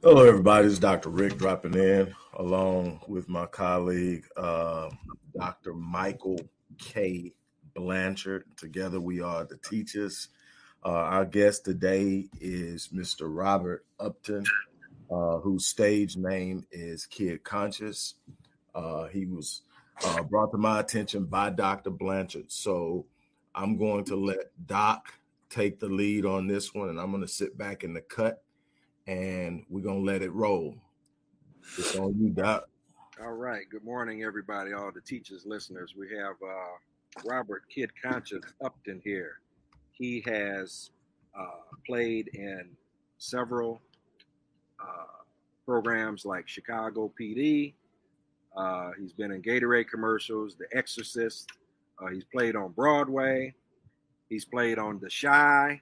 Hello, everybody. This is Dr. Rick dropping in along with my colleague, Dr. Michael K. Blanchard. Together, we are the teachers. Our guest today is Mr. Robert Upton, whose stage name is Kid Conscious. He was brought to my attention by Dr. Blanchard. So I'm going to let Doc take the lead on this one, and I'm going to sit back in the cut and we're going to let it roll. It's on you, Doc. All right. Good morning, everybody, all the teachers, listeners. We have Robert Kid Conscious Upton here. He has played in several programs like Chicago PD. He's been in Gatorade commercials, The Exorcist. He's played on Broadway. He's played on The Chi.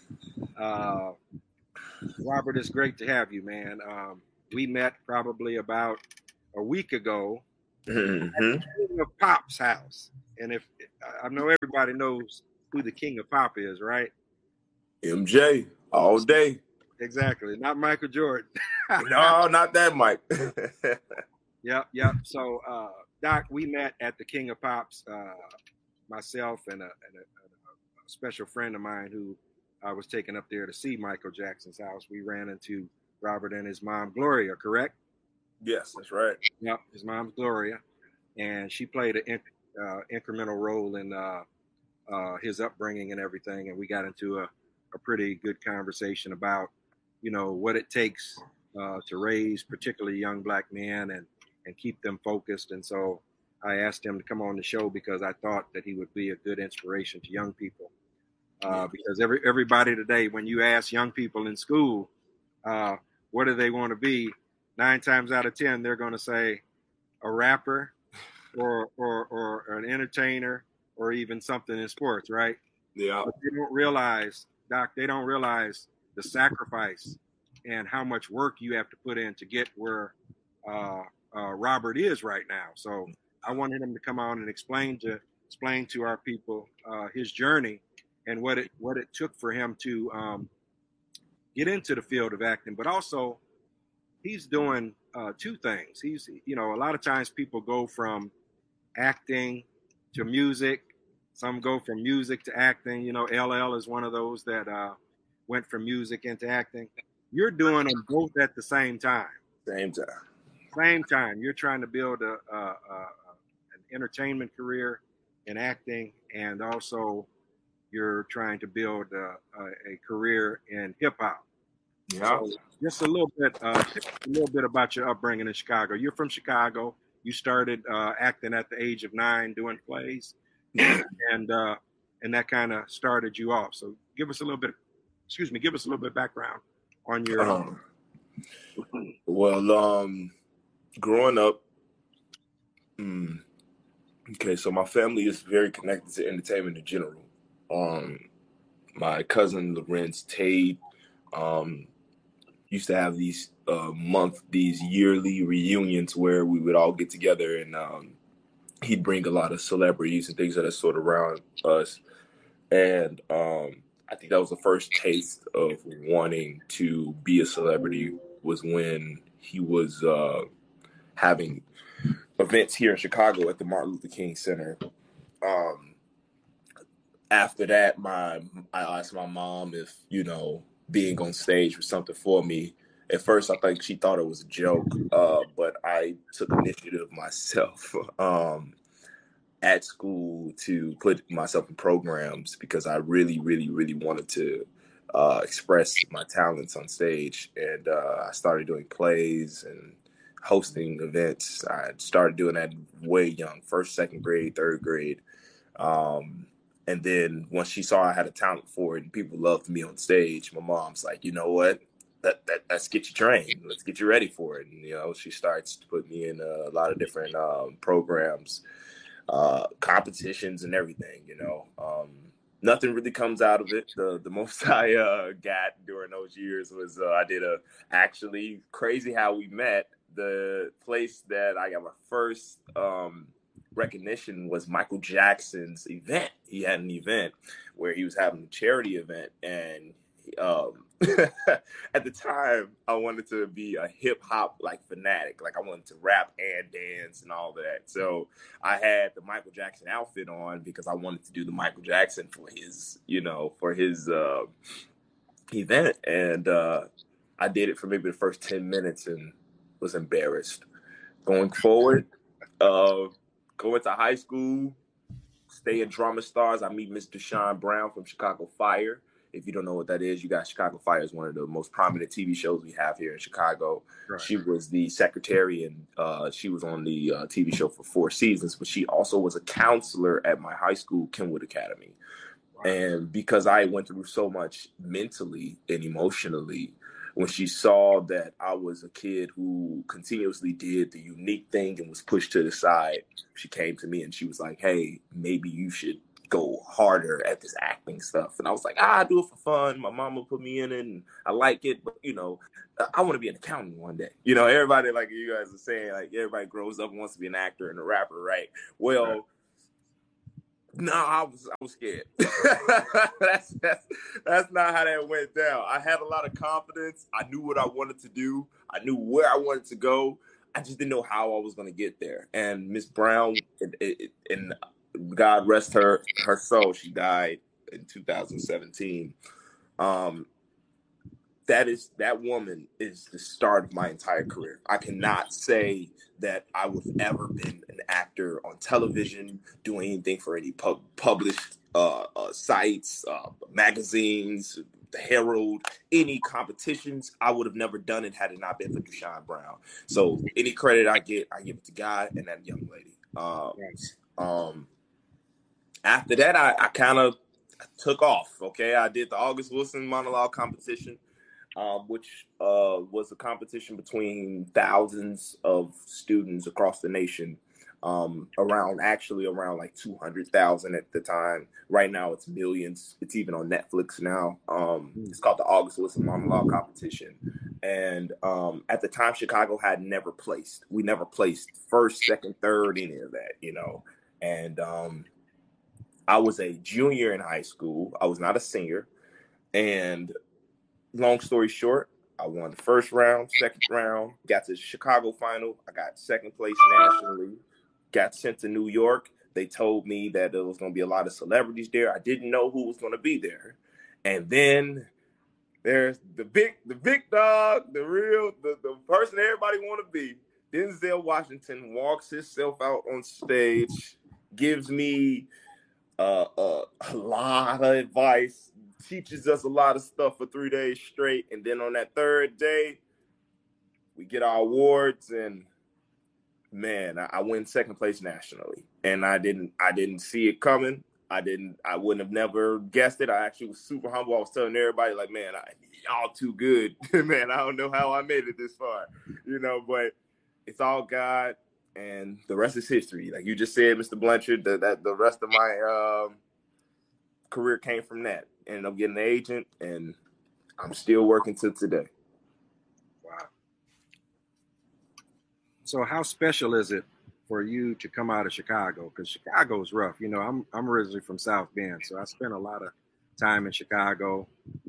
Robert, it's great to have you, man. We met probably about a week ago at the King of Pop's house. And if I know everybody knows who the King of Pop is, right? MJ, all day. Exactly. Not Michael Jordan. No, not that Mike. Yep. So, Doc, we met at the King of Pop's, myself and a special friend of mine who I was taken up there to see Michael Jackson's house. We ran into Robert and his mom, Gloria, correct? Yes, that's right. Yep, his mom's Gloria. And she played an incremental role in his upbringing and everything. And we got into a pretty good conversation about, what it takes to raise particularly young black men and keep them focused. And so I asked him to come on the show because I thought that he would be a good inspiration to young people. Because everybody today, when you ask young people in school, what do they want to be? 9 times out of 10, they're going to say a rapper or an entertainer or even something in sports, right? Yeah. But they don't realize, Doc, the sacrifice and how much work you have to put in to get where Robert is right now. So I wanted him to come on and explain to our people his journey and what it took for him to get into the field of acting. But also, he's doing 2 things. He's, a lot of times people go from acting to music. Some go from music to acting. LL is one of those that went from music into acting. You're doing them both at the same time. Same time. You're trying to build an entertainment career in acting, and also you're trying to build a career in hip hop. Yeah. So just a little bit about your upbringing in Chicago. You're from Chicago. You started acting at the age of 9, doing plays, and that kind of started you off. So give us a little bit of background on your. Growing up. Okay, so my family is very connected to entertainment in general. My cousin Lorenz Tate used to have these yearly reunions where we would all get together, and he'd bring a lot of celebrities and things of that sort around us. And I think that was the first taste of wanting to be a celebrity, was when he was having events here in Chicago at the Martin Luther King Center. After that, I asked my mom if, being on stage was something for me. At first, I think she thought it was a joke, but I took initiative myself at school to put myself in programs because I really, really, really wanted to express my talents on stage. And I started doing plays and hosting events. I started doing that way young, 1st, 2nd grade, 3rd grade. And then once she saw I had a talent for it and people loved me on stage, my mom's like, you know what? Let's get you trained. Let's get you ready for it. And, she starts to put me in a lot of different programs, competitions and everything, Nothing really comes out of it. The most I got during those years was I did actually crazy how we met. The place that I got my first recognition was Michael Jackson's event. He had an event where he was having a charity event, and at the time, I wanted to be a hip hop like fanatic. Like I wanted to rap and dance and all that. So I had the Michael Jackson outfit on because I wanted to do the Michael Jackson for his, event. And I did it for maybe the first 10 minutes and was embarrassed. Going forward, going to high school, stay in Drama Stars. I meet Mr. Sean Brown from Chicago Fire. If you don't know what that is, you got Chicago Fire is one of the most prominent TV shows we have here in Chicago. Right. She was the secretary, and she was on the TV show for 4 seasons, but she also was a counselor at my high school, Kenwood Academy. Wow. And because I went through so much mentally and emotionally, when she saw that I was a kid who continuously did the unique thing and was pushed to the side, she came to me and she was like, hey, maybe you should go harder at this acting stuff. And I was like, I do it for fun. My mama put me in it and I like it, but I want to be an accountant one day. Everybody, like you guys are saying, like everybody grows up and wants to be an actor and a rapper, right? Well, right. No, I was scared. That's not how that went down. I had a lot of confidence. I knew what I wanted to do. I knew where I wanted to go. I just didn't know how I was going to get there. And Miss Brown, and God rest her soul, she died in 2017. That woman is the start of my entire career. I cannot say that I would have ever been an actor on television, doing anything for any published sites, magazines, the Herald, any competitions. I would have never done it had it not been for Deshaun Brown. So any credit I give it to God and that young lady. After that, I kind of took off. Okay, I did the August Wilson monologue competition. Which was a competition between thousands of students across the nation, around like 200,000 at the time. Right now it's millions. It's even on Netflix now. It's called the August Wilson Monologue Competition. And at the time, Chicago had never placed. We never placed first, second, third, any of that, And I was a junior in high school. I was not a senior. And long story short, I won the first round, second round, got to the Chicago final. I got second place nationally, got sent to New York. They told me that there was going to be a lot of celebrities there. I didn't know who was going to be there. And then there's the big dog, the person everybody want to be. Denzel Washington walks himself out on stage, gives me a lot of advice, teaches us a lot of stuff for 3 days straight. And then on that third day, we get our awards, and man, I win second place nationally. And I didn't see it coming. I wouldn't have never guessed it. I actually was super humble. I was telling everybody, like, man, y'all too good. Man, I don't know how I made it this far, but it's all God, and the rest is history. Like you just said, Mr. Blanchard, that the rest of my career came from that. Ended up getting an agent, and I'm still working till today. Wow. So how special is it for you to come out of Chicago? Because Chicago is rough. I'm originally from South Bend, so I spent a lot of time in Chicago.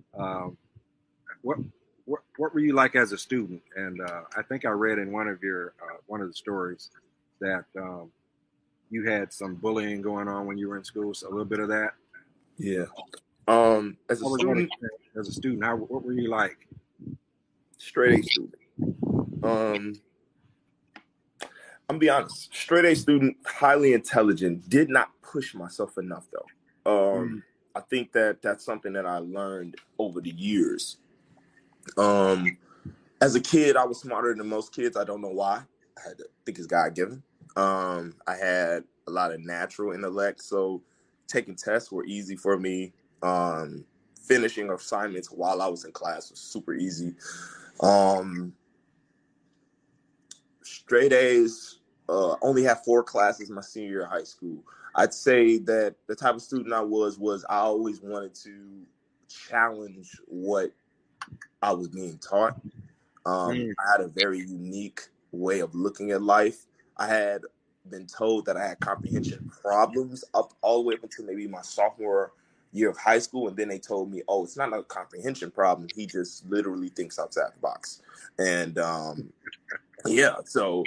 What were you like as a student? And I think I read in one of the stories that you had some bullying going on when you were in school. So a little bit of that. Yeah. As a student, what were you like? Straight A student. I'm gonna be honest. Straight A student, highly intelligent. Did not push myself enough though. I think that's something that I learned over the years. As a kid, I was smarter than most kids. I don't know why. I think it's God given. I had a lot of natural intellect, so taking tests were easy for me. Finishing assignments while I was in class was super easy. Straight A's, only had 4 classes my senior year of high school. I'd say that the type of student I was I always wanted to challenge what I was being taught. I had a very unique way of looking at life. I had been told that I had comprehension problems up all the way up until maybe my sophomore year of high school, and then they told me, oh, it's not a comprehension problem. He just literally thinks outside the box. And yeah, so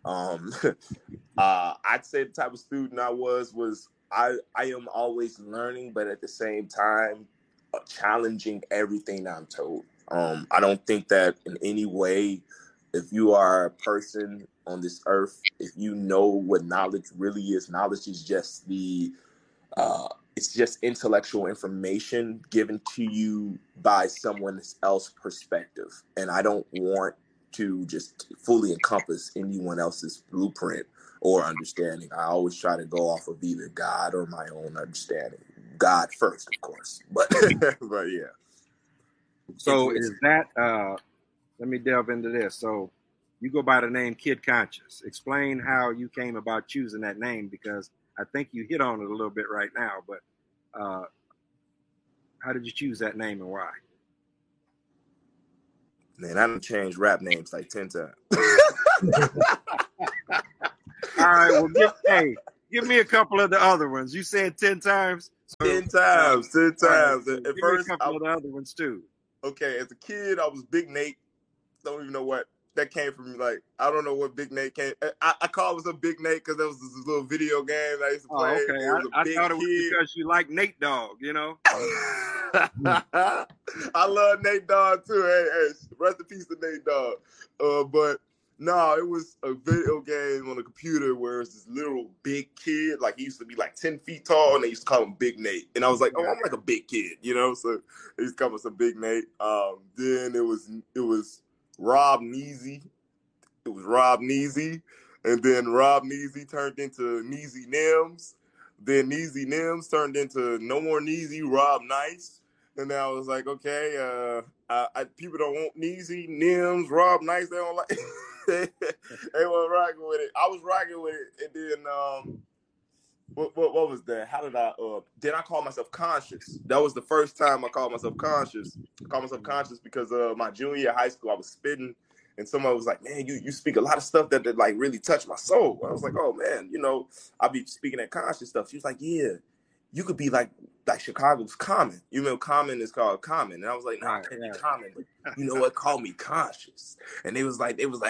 I'd say the type of student I was I am always learning, but at the same time challenging everything that I'm told. I don't think that in any way, if you are a person on this earth, if you know what knowledge really is, knowledge is just it's just intellectual information given to you by someone else's perspective. And I don't want to just fully encompass anyone else's blueprint or understanding. I always try to go off of either God or my own understanding. God first, of course, but but yeah. So is that? Let me delve into this. So you go by the name Kid Conscious. Explain how you came about choosing that name, because I think you hit on it a little bit right now. But how did you choose that name and why? Man, I done changed rap names like 10 times. All right, well, give me a couple of the other ones. You said 10 times. So, 10 times. Right, so at first, me a couple of the other ones too. Okay, as a kid, I was Big Nate. Don't even know what that came from. Like, I don't know what Big Nate came. I call myself Big Nate because there was this little video game I used to play. Oh, okay. I thought it was because you like Nate Dogg, you know. I love Nate Dogg too. Hey, rest in peace to Nate Dogg. But no, it was a video game on a computer where it's this little big kid. Like, he used to be like 10 feet tall, and they used to call him Big Nate. And I was like, oh, I'm like a big kid, you know. So they used to call me Big Nate. Then it was Rob Neasy. It was Rob Neasy. And then Rob Neasy turned into Neasy Nims. Then Neasy Nims turned into No More Neasy, Rob Nice. And then I was like, okay, people don't want Neasy, Nims, Rob Nice. They don't like they weren't rocking with it. I was rocking with it. And then what was that? How did then I called myself Conscious. That was the first time I called myself Conscious. I called myself Conscious because my junior year of high school, I was spitting, and someone was like, man, you speak a lot of stuff that like really touched my soul. I was like, oh man, you know, I'll be speaking that conscious stuff. She was like, yeah, you could be like Chicago's Common. You know, Common is called Common. And I was like, no, I can't be Common, but you know what? Call me Conscious. And they was like, ooh. I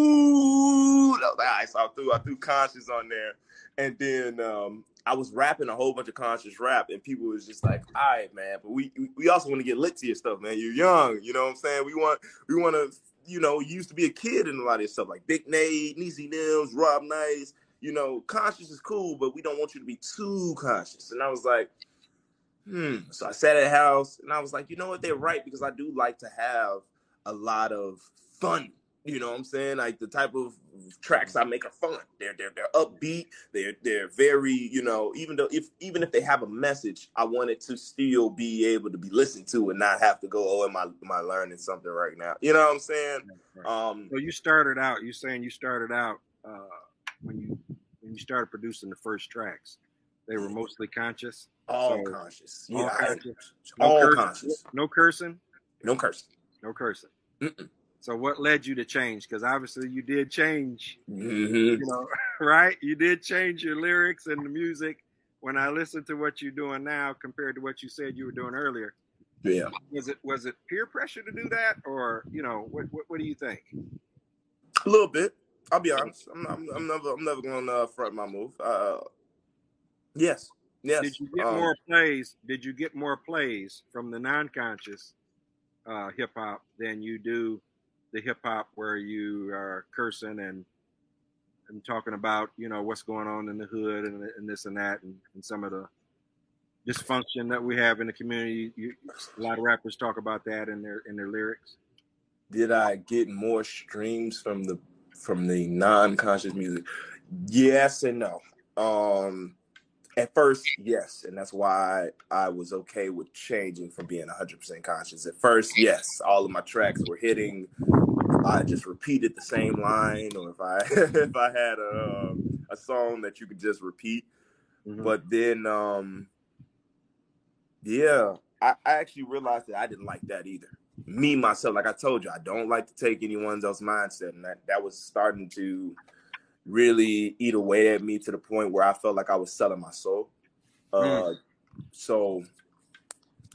was like, all right, so I threw Conscious on there. And then I was rapping a whole bunch of conscious rap, and people was just like, all right, man, but we also want to get lit to your stuff, man. You're young, you know what I'm saying? We want to, you know, you used to be a kid in a lot of this stuff, like Big Nate, Neasy Nims, Rob Nice. You know, conscious is cool, but we don't want you to be too conscious. And I was like, So I sat at the house, and I was like, you know what? They're right, because I do like to have a lot of fun. You know what I'm saying? Like, the type of tracks I make are fun. They're upbeat. They're very, you know, even if they have a message, I want it to still be able to be listened to and not have to go, oh, am I learning something right now? You know what I'm saying? Right. So you started out. You're saying you started out when you started producing the first tracks. They were mostly conscious. All conscious. Yeah, all conscious. No cursing. No cursing. No cursing. Mm-mm. So what led you to change? Because obviously you did change, you know, right? You did change your lyrics and the music. When I listen to what you're doing now compared to what you said you were doing earlier, yeah, was it peer pressure to do that, or you know, what do you think? A little bit. I'll be honest. I'm never gonna front my move. Yes. Did you get more plays? Did you get more plays from the non-conscious hip hop than you do the hip hop where you are cursing and talking about, you know, what's going on in the hood and this and that and some of the dysfunction that we have in the community? A lot of rappers talk about that in their lyrics. Did I get more streams from the non-conscious music? Yes and no. At first, yes, and that's why I was okay with changing from being 100% conscious. At first, yes, all of my tracks were hitting. I just repeated the same line, or if I had a song that you could just repeat. Mm-hmm. But then, I actually realized that I didn't like that either. Me, myself, like I told you, I don't like to take anyone else's mindset, and that was starting to really eat away at me to the point where I felt like I was selling my soul. So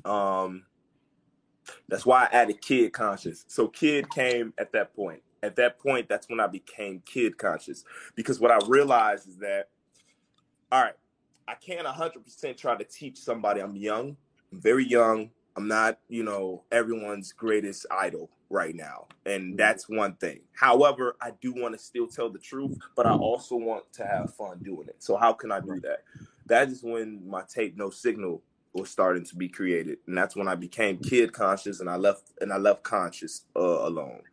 That's why I added kid conscious. So kid came at that point. At that point, that's when I became kid conscious. Because what I realized is that, all right, I can't 100% try to teach somebody. I'm young. I'm very young. I'm not, everyone's greatest idol right now. And that's one thing. However, I do want to still tell the truth, but I also want to have fun doing it. So how can I do that? That is when my tape No Signal was starting to be created. And that's when I became kid conscious, and I left conscious alone.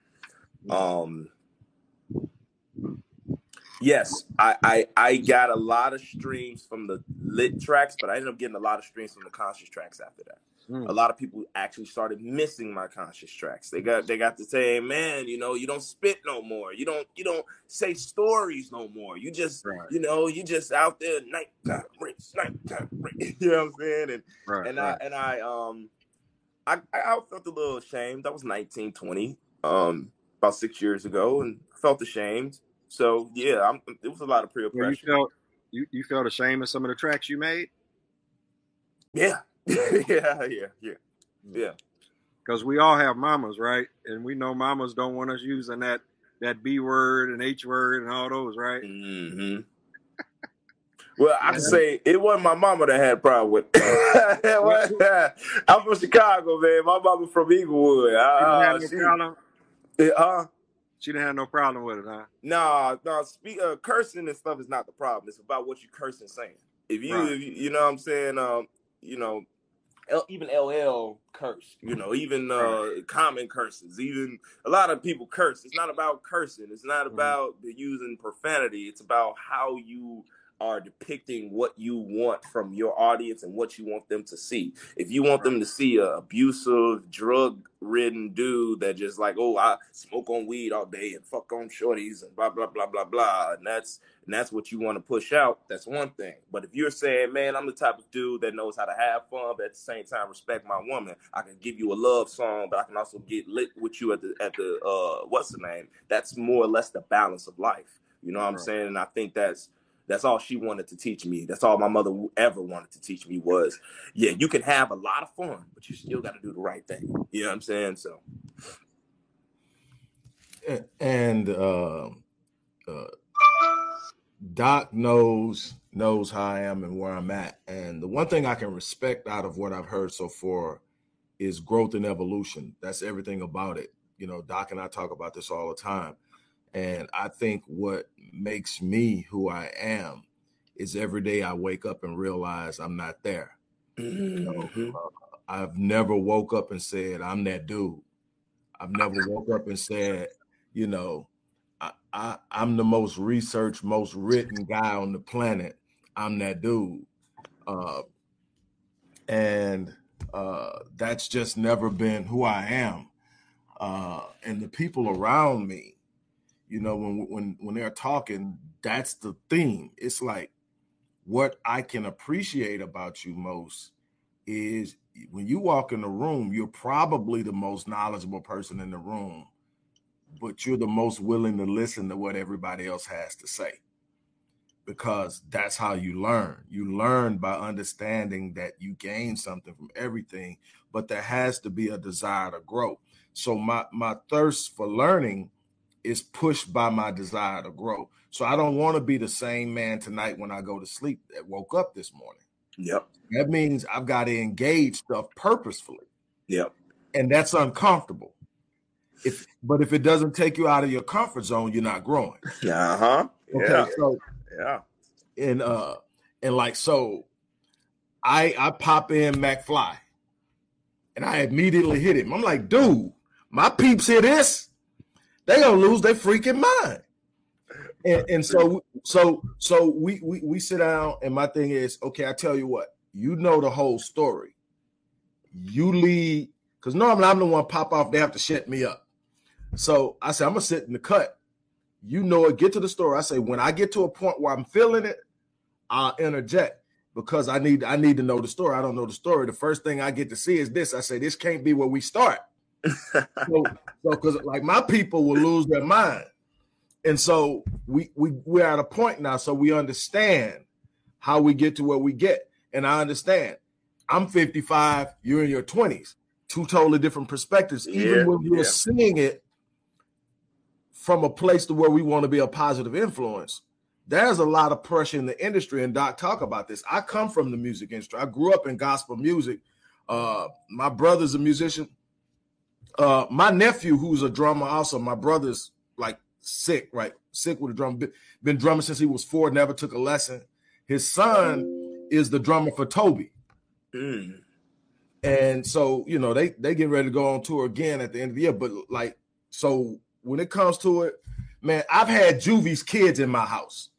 Yes, I got a lot of streams from the lit tracks, but I ended up getting a lot of streams from the conscious tracks after that. A lot of people actually started missing my conscious tracks. They got to say, man, you don't spit no more. You don't say stories no more. You just, you just out there nighttime race. You know what I'm saying? I felt a little ashamed. That was 1920, about 6 years ago, and felt ashamed. So yeah, it was a lot of peer pressure. You felt ashamed of some of the tracks you made? Yeah. Yeah. Because we all have mamas, right? And we know mamas don't want us using that B word and H word and all those, right? Mm-hmm. Well, I can say it wasn't my mama that had a problem with it. I'm from Chicago, man. My mama from Inglewood. She didn't have no problem with it, huh? No. Cursing and stuff is not the problem. It's about what you cursing saying. If you know what I'm saying, even LL cursed, even common curses, even a lot of people curse. It's not about cursing. It's not about using profanity. It's about how you are depicting what you want from your audience and what you want them to see. If you want them to see a abusive, drug-ridden dude that just like, oh, I smoke on weed all day and fuck on shorties and blah, blah, blah, blah, blah, and that's what you want to push out, that's one thing. But if you're saying, man, I'm the type of dude that knows how to have fun, but at the same time respect my woman, I can give you a love song, but I can also get lit with you at the what's the name? That's more or less the balance of life. You know what I'm saying? And I think that's all she wanted to teach me. That's all my mother ever wanted to teach me was, yeah, you can have a lot of fun, but you still got to do the right thing. You know what I'm saying? So, and Doc knows how I am and where I'm at. And the one thing I can respect out of what I've heard so far is growth and evolution. That's everything about it. Doc and I talk about this all the time. And I think what makes me who I am is every day I wake up and realize I'm not there. Mm-hmm. I've never woke up and said, I'm that dude. I've never woke up and said, I'm the most researched, most written guy on the planet. I'm that dude. And that's just never been who I am. And the people around me, when they're talking, that's the theme. It's like what I can appreciate about you most is when you walk in the room, you're probably the most knowledgeable person in the room, but you're the most willing to listen to what everybody else has to say, because that's how you learn. You learn by understanding that you gain something from everything, but there has to be a desire to grow. So my thirst for learning is pushed by my desire to grow. So I don't want to be the same man tonight when I go to sleep that woke up this morning. Yep. That means I've got to engage stuff purposefully. Yep. And that's uncomfortable. But if it doesn't take you out of your comfort zone, you're not growing. Uh-huh. Okay. Yeah. So so I pop in McFly and I immediately hit him. I'm like, dude, my peeps hear this. They're gonna lose their freaking mind. And so we sit down, and my thing is, okay, I tell you what, the whole story. You lead, because normally I'm the one pop off, they have to shut me up. So I say, I'm gonna sit in the cut. Get to the story. I say, when I get to a point where I'm feeling it, I'll interject, because I need to know the story. I don't know the story. The first thing I get to see is this. I say, this can't be where we start. So because like my people will lose their mind. And so we're at a point now, so we understand how we get to where we get. And I understand I'm 55, you're in your 20s. Two totally different perspectives. Even when you're seeing it from a place to where we want to be a positive influence, there's a lot of pressure in the industry. And Doc, talk about this. I come from the music industry. I grew up in gospel music. My brother's a musician. My nephew, who's a drummer also, my brother's like sick with a drum. Been drumming since he was 4, never took a lesson. His son is the drummer for Toby. And so, you know, they get ready to go on tour again at the end of the year. But like, so when it comes to it, man, I've had Juvie's kids in my house.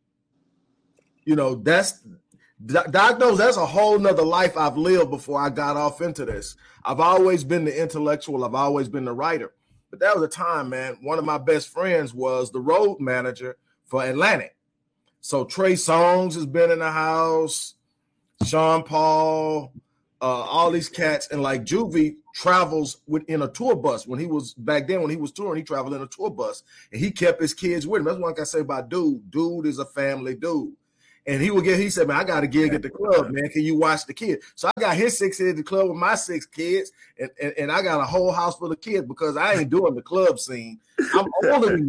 You know, Doc knows that's a whole nother life I've lived before I got off into this. I've always been the intellectual. I've always been the writer. But that was a time, man. One of my best friends was the road manager for Atlantic. So Trey Songz has been in the house, Sean Paul, all these cats. And like Juvie travels in a tour bus. When he was touring, he traveled in a tour bus. And he kept his kids with him. That's what I can say about Dude. Dude is a family dude. And he said, man, I got a gig at the club, man. Can you watch the kids? So I got his 6 kids at the club with my 6 kids, and I got a whole house full of kids because I ain't doing the club scene. I'm older than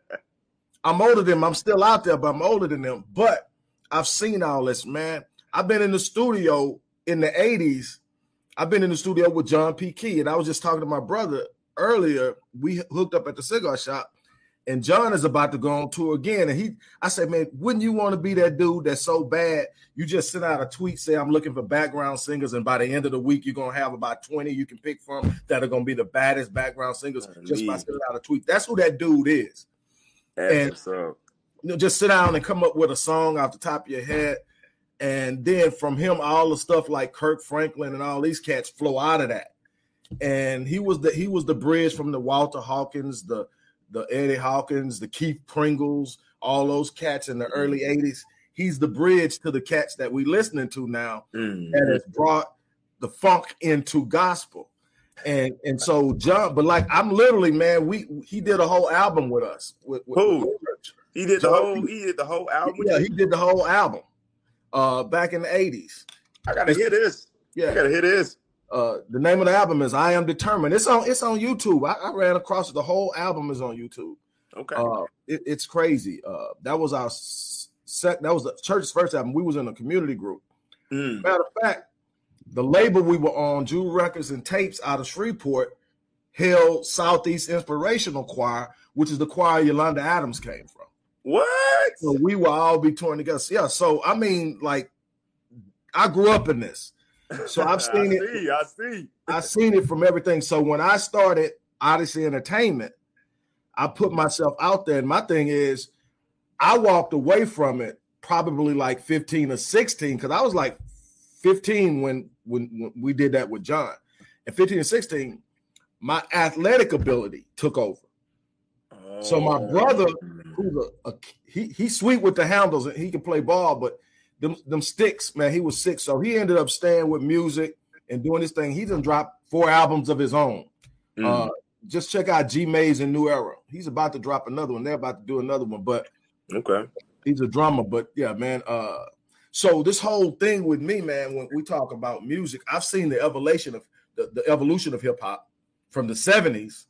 them. I'm still out there, but I'm older than them. But I've seen all this, man. I've been in the studio in the 80s. I've been in the studio with John P. Key, and I was just talking to my brother earlier. We hooked up at the cigar shop. And John is about to go on tour again. And I said, man, wouldn't you want to be that dude that's so bad? You just send out a tweet, say, I'm looking for background singers. And by the end of the week, you're going to have about 20 you can pick from that are going to be the baddest background singers just by sending out a tweet. That's who that dude is. And you know, just sit down and come up with a song off the top of your head. And then from him, all the stuff like Kirk Franklin and all these cats flow out of that. And he was the bridge from the Walter Hawkins, the Eddie Hawkins, the Keith Pringles, all those cats in the early 80s. He's the bridge to the cats that we listening to now that has brought the funk into gospel. And so John, but like I'm literally, man, he did a whole album with us. With he did the whole album? Yeah, he did the whole album back in the 80s. I gotta hear this. Yeah. I gotta hear this. The name of the album is I Am Determined. It's on YouTube. I ran across it. The whole album is on YouTube. Okay. It's crazy. That was the church's first album. We was in a community group. Matter of fact, the label we were on, Jewel Records and Tapes out of Shreveport, held Southeast Inspirational Choir, which is the choir Yolanda Adams came from. What? So we will all be touring together. Yeah. So I mean, like, I grew up in this. So I've seen it. I've seen it from everything. So when I started Odyssey Entertainment, I put myself out there. And my thing is, I walked away from it probably like 15 or 16 because I was like 15 when we did that with John. And 15 and 16, my athletic ability took over. So my brother, who's he's sweet with the handles and he can play ball, but them sticks, man, he was sick. So he ended up staying with music and doing this thing. He done dropped 4 albums of his own. Just check out G Maze and New Era. He's about to drop another one. They're about to do another one, but he's a drummer. But yeah, man. So this whole thing with me, man, when we talk about music, I've seen the evolution of hip hop from the 70s.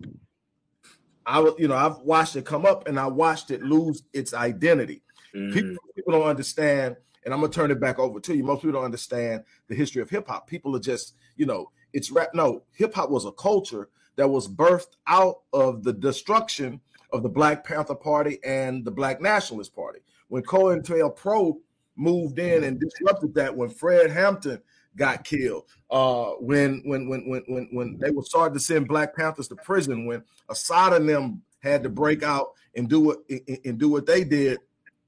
I've watched it come up and I watched it lose its identity. People don't understand. And I'm going to turn it back over to you. Most people don't understand the history of hip hop. People are just, it's rap. No, hip hop was a culture that was birthed out of the destruction of the Black Panther Party and the Black Nationalist Party. When COINTELPRO moved in and disrupted that, when Fred Hampton got killed, when they were starting to send Black Panthers to prison, when Assad and them had to break out and do what they did.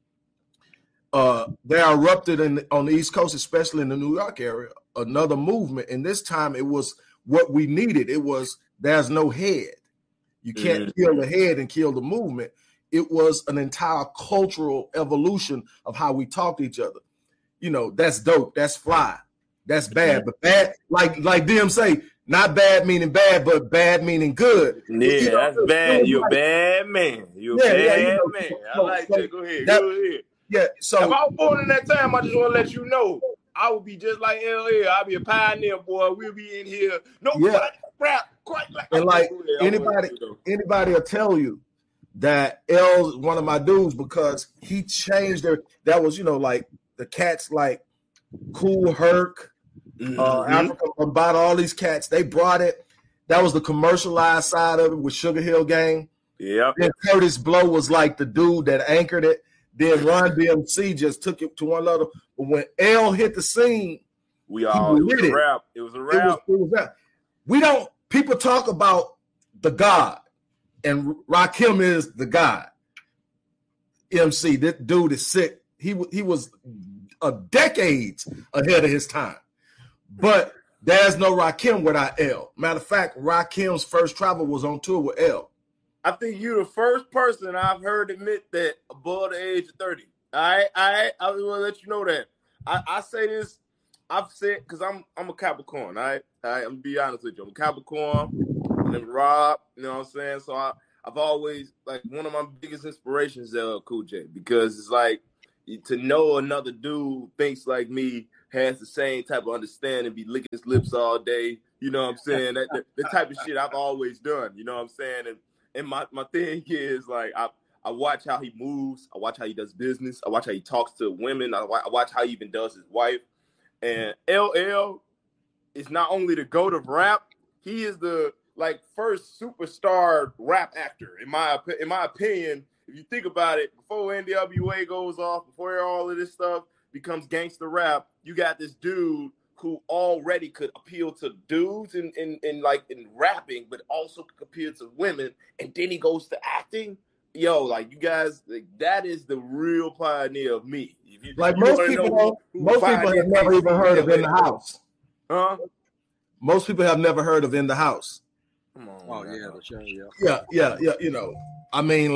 They erupted on the East Coast, especially in the New York area, another movement. And this time it was what we needed. It was, there's no head. You can't kill the head and kill the movement. It was an entire cultural evolution of how we talk to each other. That's dope. That's fly. That's bad. But bad, like them say, not bad meaning bad, but bad meaning good. Yeah, that's bad. You're a bad man. You're a bad man. I like that. Go ahead. Yeah, so if I was born in that time, I just want to let you know I would be just like LL. I'd be a pioneer, boy. We'll be in here. No, rap, quite like. And like anybody will tell you that L's one of my dudes because he changed that was, like the cats like Kool Herc, Africa about all these cats. They brought it. That was the commercialized side of it with Sugar Hill Gang. Yeah. Then Curtis Blow was like the dude that anchored it. Then Run DMC just took it to one level. But when L hit the scene, it was a rap. It was a rap. It was rap. People talk about the God, and Rakim is the God. MC, that dude is sick. He was decades ahead of his time. But there's no Rakim without L. Matter of fact, Rakim's first travel was on tour with L. I think you're the first person I've heard admit that above the age of 30. I want to let you know that. I say this. I've said because I'm a Capricorn. All right, I'm gonna be honest with you. I'm a Capricorn. And then Rob, you know what I'm saying. So I've always like one of my biggest inspirations is LL Cool J because it's like to know another dude thinks like me, has the same type of understanding, be licking his lips all day. You know what I'm saying? The type of shit I've always done. You know what I'm saying? And my thing is like I watch how he moves. I watch how he does business. I watch how he talks to women. I watch how he even does his wife. And LL is not only the GOAT of rap, he is the first superstar rap actor in my opinion. If you think about it, before NWA goes off, before all of this stuff becomes gangster rap, you got this dude who already could appeal to dudes in rapping, but also could appeal to women, and then he goes to acting. Yo, like you guys, that is the real pioneer of me. Most people have never even heard of In the House. Huh? Most people have never heard of In the House. Come on. Oh yeah, the show, Yeah. I mean,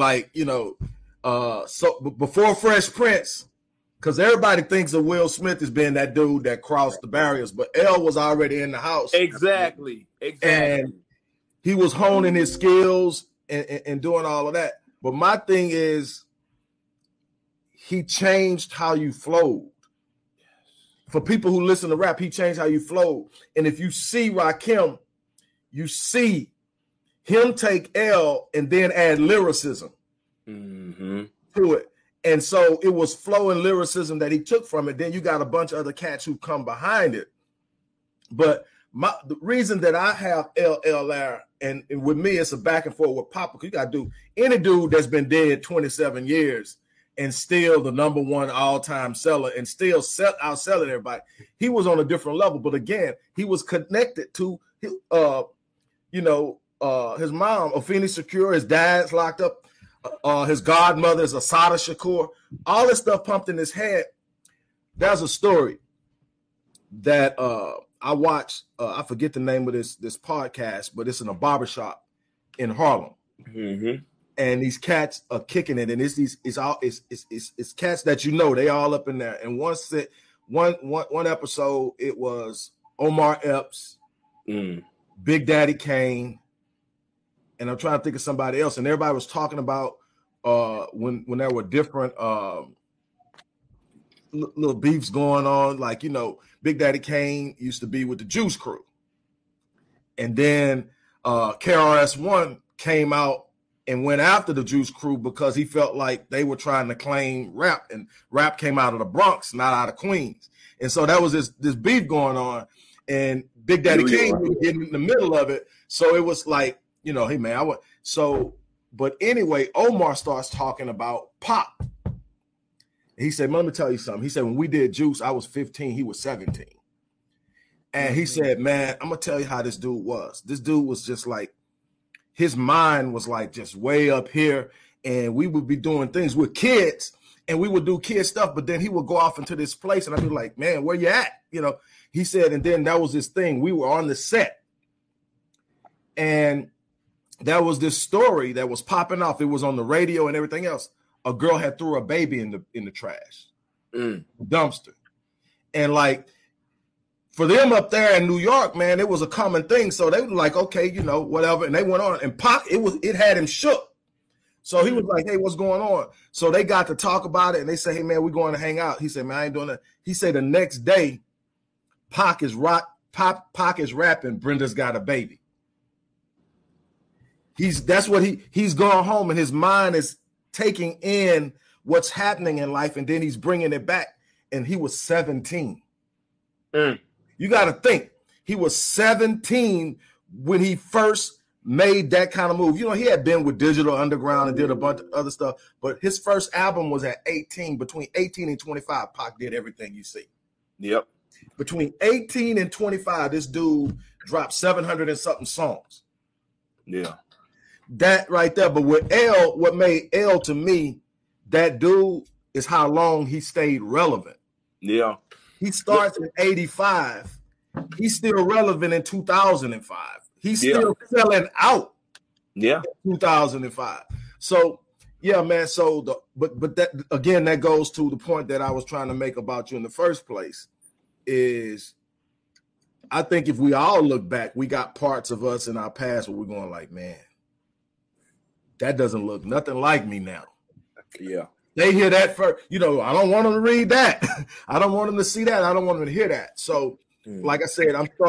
so before Fresh Prince, because everybody thinks of Will Smith as being that dude that crossed the barriers, but L was already in the house. Exactly. And he was honing his skills and doing all of that. But my thing is, he changed how you flowed. For people who listen to rap, he changed how you flowed. And if you see Rakim, you see him take L and then add lyricism to it. And so it was flow and lyricism that he took from it. Then you got a bunch of other cats who come behind it. But the reason that I have LL there, and with me, it's a back and forth with Papa. You got to do any dude that's been dead 27 years and still the number one all-time seller and still outselling everybody. He was on a different level. But again, he was connected to his mom, Afeni Shakur. His dad's locked up. His godmother is Asada Shakur. All this stuff pumped in his head. There's a story that I watched. I forget the name of this podcast, but it's in a barbershop in Harlem. Mm-hmm. And these cats are kicking it, and it's cats that they all up in there. And one episode, it was Omar Epps, Big Daddy Kane, and I'm trying to think of somebody else. And everybody was talking about when there were different little beefs going on. Like, Big Daddy Kane used to be with the Juice Crew. And then KRS-One came out and went after the Juice Crew because he felt like they were trying to claim rap. And rap came out of the Bronx, not out of Queens. And so that was this beef going on. And Big Daddy Kane was getting in the middle of it. So it was like, hey, man, but anyway, Omar starts talking about Pop. He said, let me tell you something. He said, when we did Juice, I was 15, he was 17. And he said, man, I'm going to tell you how this dude was. This dude was just like, his mind was like just way up here. And we would be doing things with kids and we would do kid stuff. But then he would go off into this place and I'd be like, man, where you at? He said, and then that was this thing. We were on the set. And there was this story that was popping off. It was on the radio and everything else. A girl had threw a baby in the trash, dumpster. And like, for them up there in New York, man, it was a common thing. So they were like, okay, whatever. And they went on and Pac, it had him shook. So he was like, hey, what's going on? So they got to talk about it and they say, hey man, we're going to hang out. He said, man, I ain't doing that. He said the next day Pac is rapping, Brenda's Got a Baby. That's what he's gone home and his mind is taking in what's happening in life, and then he's bringing it back. And he was 17. You got to think, he was 17 when he first made that kind of move. You know, he had been with Digital Underground and did a bunch of other stuff, but his first album was at 18. Between 18 and 25, Pac did everything you see. Yep. Between 18 and 25, this dude dropped 700 and something songs. Yeah. That right there. But what made L to me, that dude, is how long he stayed relevant. Yeah. He starts in 85. He's still relevant in 2005. He's still selling out. Yeah. In 2005. So, yeah, man. So but that again, that goes to the point that I was trying to make about you in the first place. Is I think if we all look back, we got parts of us in our past where we're going like, man, that doesn't look nothing like me now. Yeah. They hear that first. You know, I don't want them to read that. I don't want them to see that. I don't want them to hear that. So, like I said, I'm starting